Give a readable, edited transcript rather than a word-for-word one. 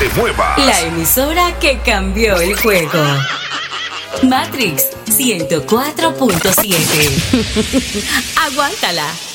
te muevas. La emisora que cambió el juego. Matrix 104.7. Aguántala.